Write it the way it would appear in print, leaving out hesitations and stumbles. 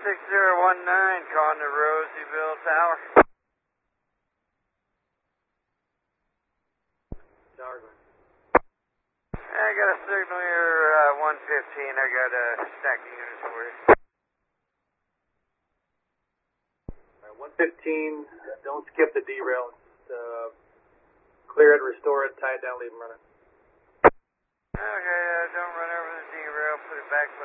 calling the Roseville Tower. Tower, go ahead. I got a signal here, 115. I got stacking units for you. All right, 115, don't skip the derail. Clear it, restore it, tie it down, leave them running. Okay, don't run over the derail, put it back